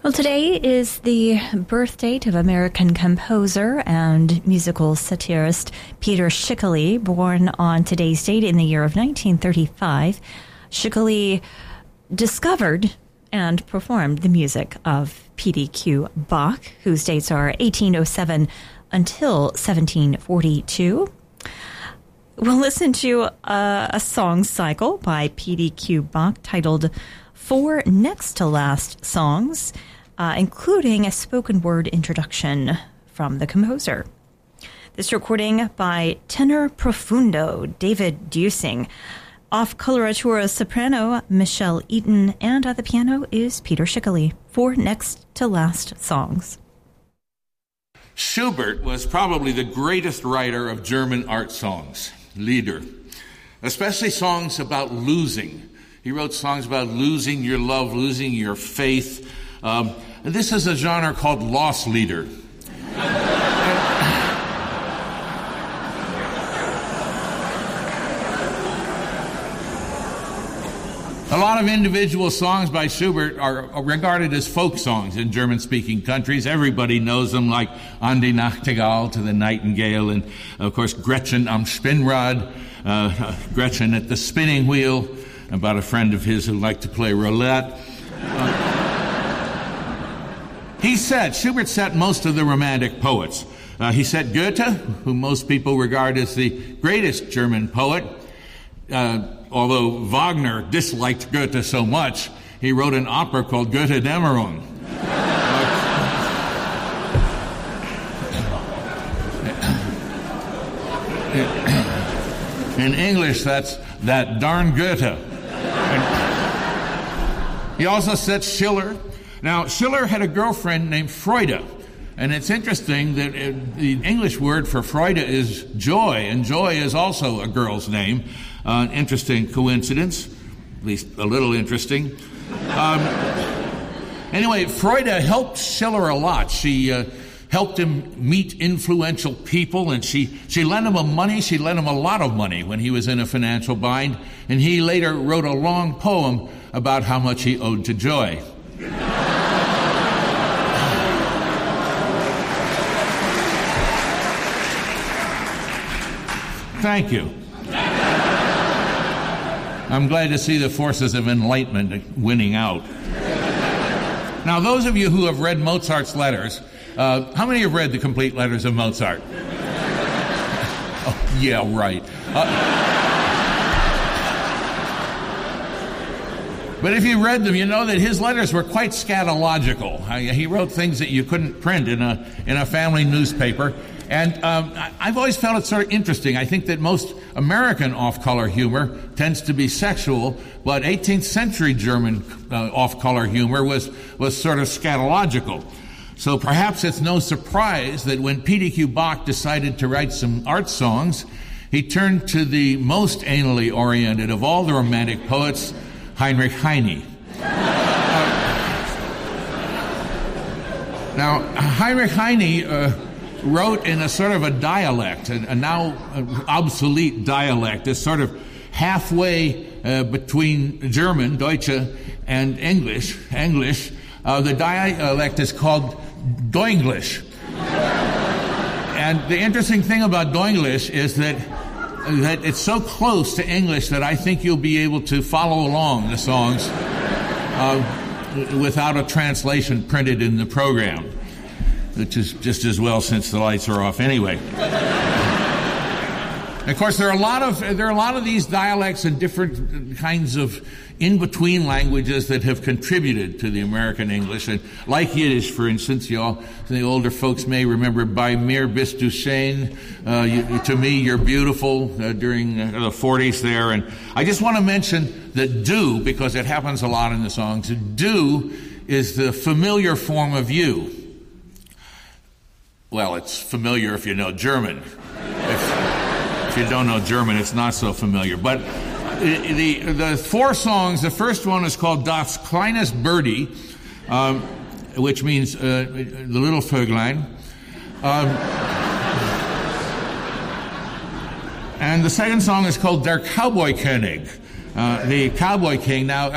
Well, today is the birth date of American composer and musical satirist Peter Schickele, born on today's date in the year of 1935. Schickele discovered and performed the music of P.D.Q. Bach, whose dates are 1807 until 1742. We'll listen to a song cycle by P.D.Q. Bach titled 4 Next to Last Songs, including a spoken word introduction from the composer. This recording by tenor profundo David Dusing. Off coloratura soprano Michelle Eaton, and at the piano is Peter Schickele. 4 Next to Last Songs. Schubert was probably the greatest writer of German art songs, Lieder, especially songs about losing. He wrote songs about losing your love, losing your faith. And this is a genre called Losslieder. A lot of individual songs by Schubert are regarded as folk songs in German-speaking countries. Everybody knows them, like An die Nachtigall, to the nightingale, and of course Gretchen am Spinnrad, Gretchen at the spinning wheel, about a friend of his who liked to play roulette. Schubert set most of the Romantic poets. He set Goethe, who most people regard as the greatest German poet. Although Wagner disliked Goethe so much, he wrote an opera called Goethe-Dämmerung. In English, that's that darn Goethe. He also set Schiller. Now, Schiller had a girlfriend named Freude, and it's interesting that the English word for Freude is joy, and joy is also a girl's name. An interesting coincidence, at least a little interesting. Anyway, Freude helped Schiller a lot. She helped him meet influential people, and she lent him money. She lent him a lot of money when he was in a financial bind, and he later wrote a long poem about how much he owed to Joy. Thank you. I'm glad to see the forces of enlightenment winning out. Now, those of you who have read Mozart's letters, how many have read the complete letters of Mozart? Oh, yeah, right. But if you read them, you know that his letters were quite scatological. He wrote things that you couldn't print in a family newspaper. And I've always found it sort of interesting. I think that most American off-color humor tends to be sexual, but 18th century German off-color humor was sort of scatological. So perhaps it's no surprise that when P.D.Q. Bach decided to write some art songs, he turned to the most anally oriented of all the Romantic poets, Heinrich Heine. Now, Heinrich Heine wrote in a sort of a dialect, a now obsolete dialect, a sort of halfway between German, Deutsche, and English. The dialect is called Doenglish. And the interesting thing about Doenglish is that it's so close to English that I think you'll be able to follow along the songs without a translation printed in the program, which is just as well since the lights are off anyway. Of course, there are a lot of these dialects and different kinds of in-between languages that have contributed to the American English. And like Yiddish, for instance, the older folks may remember "Bei mir bist du schön," to me, you're beautiful, during the 40s there. And I just want to mention that "du," because it happens a lot in the songs. "Du" is the familiar form of "you." Well, it's familiar if you know German. If you don't know German, it's not so familiar. But the 4 songs, the first one is called Das kleines Birdie, which means the little Vöglein. And the second song is called Der Cowboy König, the Cowboy King. Now,